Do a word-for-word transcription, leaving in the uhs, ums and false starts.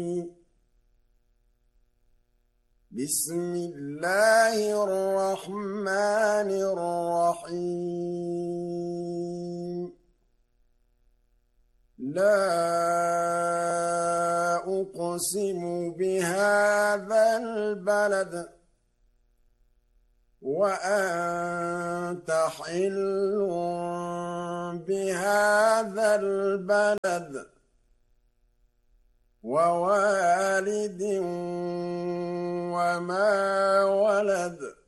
بسم الله الرحمن الرحيم لا أقسم بهذا البلد وأنت حل بهذا البلد ووالد وما ولد